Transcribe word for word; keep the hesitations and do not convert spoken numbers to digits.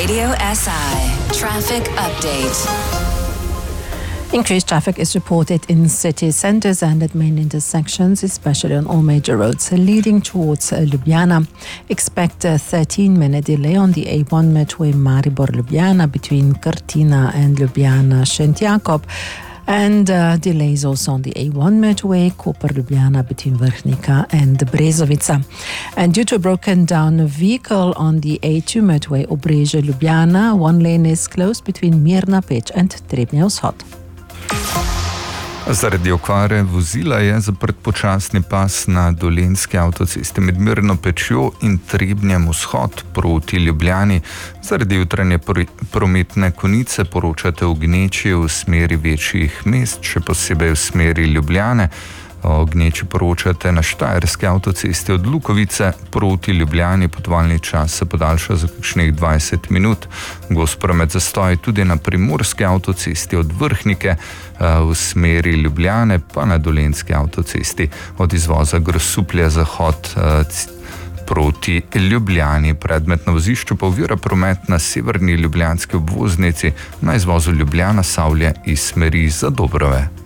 Radio S I Traffic Update. Increased traffic is reported in city centres and at main intersections, especially on all major roads leading towards uh, Ljubljana. Expect a thirteen minute delay on the A one motorway Maribor-Ljubljana between Krtina and Ljubljana-Šent Jakob. And uh, delays also on the A one motorway, Koper-Ljubljana between Vrhnika and Brezovica. And due to a broken down vehicle on the A two motorway, Obrežje-Ljubljana, one lane is closed between Mirna Peč and Trebnje Vzhod. Zaradi okvare vozila je zaprt počasni pas na Dolenjski avtocesti med Mirno Pečjo in Trebnjem Vzhod proti Ljubljani. Zaradi jutranje prometne konice poročate o gneči v smeri večjih mest, še posebej v smeri Ljubljane. O gneči poročate na Štajerski avtocesti od Lukovice proti Ljubljani, potovalni čas se podaljša za kakšnih dvajset minut. Gost promet zastoj tudi na Primorski avtocesti od Vrhnike v smeri Ljubljane, pa na Dolenjski avtocesti od izvoza Grosuplje zahod proti Ljubljani. Predmet na vozišču pa ovira promet na severni ljubljanski obvoznici na izvozu Ljubljana-Savlje iz smeri Zadobrove.